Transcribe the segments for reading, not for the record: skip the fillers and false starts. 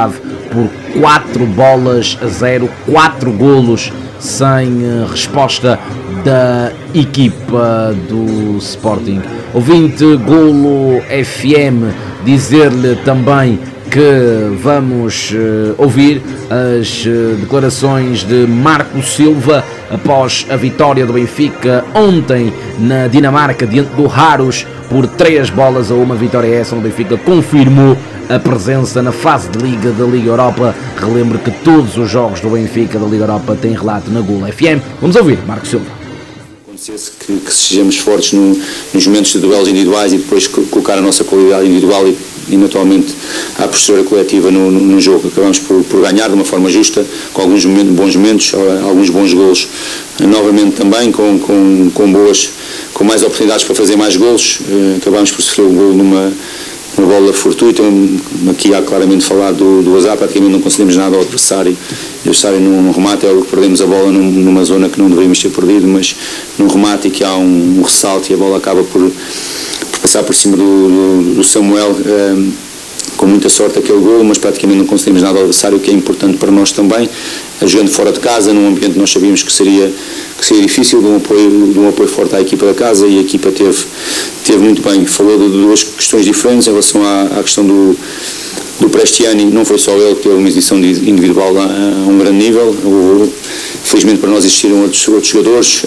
Ave por 4-0, 4 golos sem resposta da equipa do Sporting. Ouvinte Golo FM, dizer-lhe também que vamos ouvir as declarações de Marco Silva após a vitória do Benfica ontem na Dinamarca diante do Haros por 3-1. Vitória essa onde o Benfica confirmou a presença na fase de Liga da Liga Europa. Relembro que todos os jogos do Benfica da Liga Europa têm relato na Golo FM. Vamos ouvir Marco Silva. Acontecesse que sejamos fortes nos momentos de duelos individuais e depois colocar a nossa qualidade individual e naturalmente a postura coletiva no jogo. Acabamos por ganhar de uma forma justa, com alguns bons momentos, alguns bons golos, novamente também com mais oportunidades para fazer mais golos. Acabamos por sofrer o golo numa bola fortuita. Aqui há claramente falar do azar, praticamente não concedemos nada ao adversário. O adversário num remate é algo que perdemos a bola numa zona que não deveríamos ter perdido, mas num remate que há um ressalto e a bola acaba por passar por cima do Samuel, com muita sorte aquele golo, mas praticamente não conseguimos nada ao adversário, o que é importante para nós também, jogando fora de casa, num ambiente que nós sabíamos que seria difícil, de um apoio forte à equipa da casa, e a equipa teve muito bem. Falou de duas questões diferentes em relação à questão do Prestiani. Não foi só ele que teve uma exibição individual a um grande nível. Felizmente para nós existiram outros jogadores.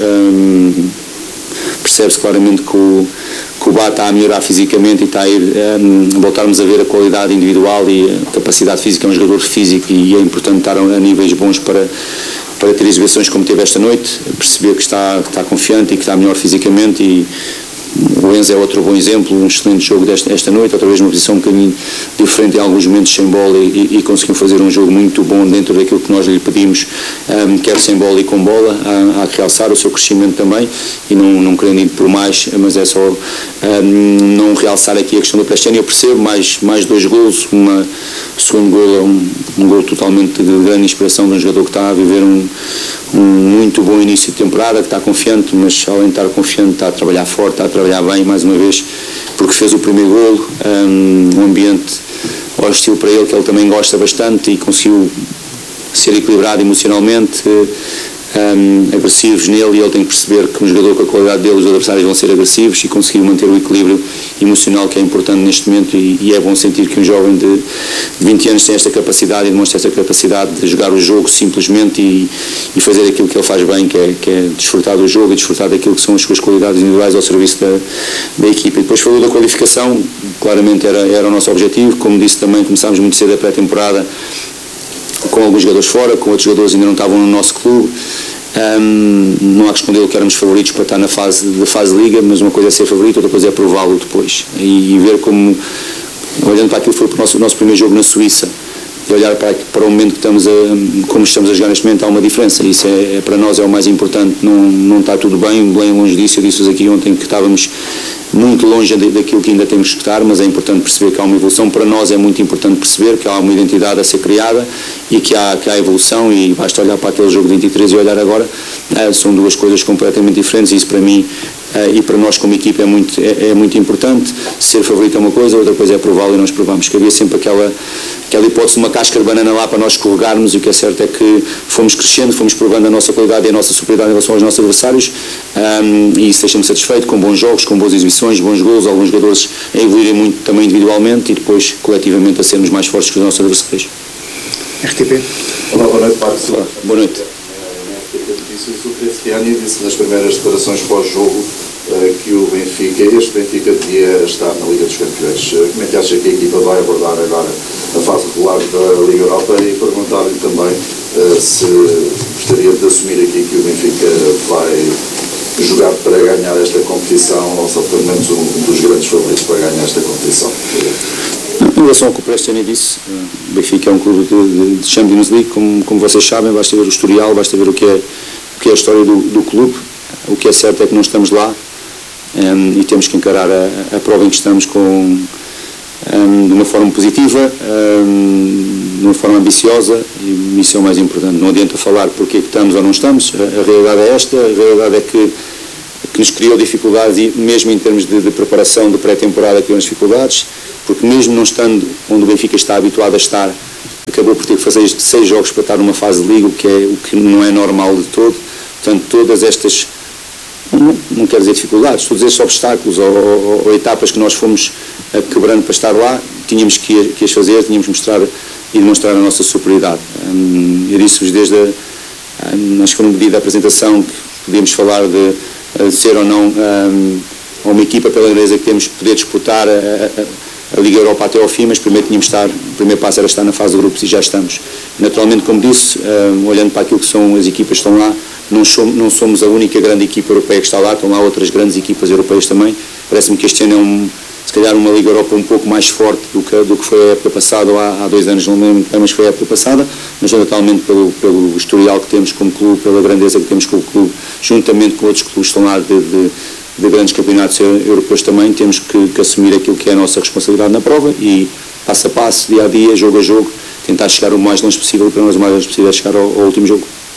Percebe-se claramente que o Bá está a melhorar fisicamente e está a ir voltarmos a ver a qualidade individual e a capacidade física. É um jogador físico e é importante estar a níveis bons para ter exibições como teve esta noite, perceber que está confiante e que está melhor fisicamente. E o Enzo é outro bom exemplo, um excelente jogo desta noite, outra vez uma posição um bocadinho diferente em alguns momentos sem bola e conseguiu fazer um jogo muito bom dentro daquilo que nós lhe pedimos, quer sem bola e com bola. Há que realçar o seu crescimento também e não querendo ir por mais, mas é só não realçar aqui a questão do Prestiani. Eu percebo, mais 2 golos, o segundo golo é um golo totalmente de grande inspiração de um jogador que está a viver um muito bom início de temporada, que está confiante, mas além de estar confiante está a trabalhar forte, está a trabalhar bem mais uma vez, porque fez o primeiro golo, um ambiente hostil para ele que ele também gosta bastante, e conseguiu ser equilibrado emocionalmente, agressivos nele, e ele tem que perceber que um jogador com a qualidade dele, os adversários vão ser agressivos, e conseguir manter o equilíbrio emocional que é importante neste momento, e é bom sentir que um jovem de 20 anos tem esta capacidade e demonstra esta capacidade de jogar o jogo simplesmente e fazer aquilo que ele faz bem, que é desfrutar do jogo e desfrutar daquilo que são as suas qualidades individuais ao serviço da equipa. E depois falou da qualificação, claramente era o nosso objetivo. Como disse também, começámos muito cedo a pré-temporada com alguns jogadores fora, com outros jogadores ainda não estavam no nosso clube. Não há que esconder que éramos favoritos para estar na fase de Liga, mas uma coisa é ser favorito, outra coisa é prová-lo depois, e ver como, olhando para aquilo que foi o nosso primeiro jogo na Suíça, e olhar para o momento que como estamos a jogar neste momento, há uma diferença. Isso para nós é o mais importante. Não está tudo bem longe disso. Eu disse-vos aqui ontem que estávamos muito longe daquilo que ainda temos que estar, mas é importante perceber que há uma evolução. Para nós é muito importante perceber que há uma identidade a ser criada e que há evolução, e basta olhar para aquele jogo de 23 e olhar agora, são duas coisas completamente diferentes, e isso para mim e para nós como equipa é muito importante. Ser favorito é uma coisa, outra coisa é prová-lo, e nós provamos. Que havia sempre aquela hipótese de uma casca de banana lá para nós escorregarmos, e o que é certo é que fomos crescendo, fomos provando a nossa qualidade e a nossa superioridade em relação aos nossos adversários, e isso deixa-me satisfeito, com bons jogos, com boas exibições, bons golos, alguns jogadores a evoluírem muito também individualmente, e depois coletivamente a sermos mais fortes que os nossos adversários. RTP. Olá, boa noite, Marcos. Boa noite. O Cristiani disse nas primeiras declarações pós-jogo que este Benfica devia estar na Liga dos Campeões. Como é que acha que a equipa vai abordar agora a fase regular da Liga Europa? E perguntar-lhe também se gostaria de assumir aqui que o Benfica vai jogar para ganhar esta competição, ou só pelo menos um dos grandes favoritos para ganhar esta competição. Em relação ao que o Prestiani disse, o Benfica é um clube de Champions League, como vocês sabem. Basta ver o historial, basta ver o que é a história do clube. O que é certo é que não estamos lá, e temos que encarar a prova em que estamos de uma forma positiva, de uma forma ambiciosa, e isso é o mais importante. Não adianta falar porque é que estamos ou não estamos. A realidade é esta. A realidade é que nos criou dificuldades, e mesmo em termos de preparação de pré-temporada criou dificuldades, porque mesmo não estando onde o Benfica está habituado a estar, acabou por ter que fazer 6 jogos para estar numa fase de liga, o que não é normal de todo. Portanto, todas estas, não quero dizer dificuldades, todos estes obstáculos ou etapas que nós fomos quebrando para estar lá, tínhamos que as fazer, tínhamos que mostrar e demonstrar a nossa superioridade. Eu disse-vos acho que no pedido da apresentação que podíamos falar de ser ou não uma equipa pela grandeza que temos, poder disputar a Liga Europa até ao fim, mas primeiro o primeiro passo era estar na fase de grupos e já estamos. Naturalmente, como disse, olhando para aquilo que são as equipas que estão lá, não somos a única grande equipa europeia que está lá, estão lá outras grandes equipas europeias também. Parece-me que este ano é se calhar uma Liga Europa um pouco mais forte do que foi a época passada, ou há 2 anos, não me lembro bem, mas foi a época passada, mas naturalmente pelo historial que temos como clube, pela grandeza que temos como clube, juntamente com outros clubes que estão lá de grandes campeonatos europeus também, temos que assumir aquilo que é a nossa responsabilidade na prova e passo a passo, dia a dia, jogo a jogo, tentar chegar o mais longe possível, para nós o mais longe possível é chegar ao último jogo.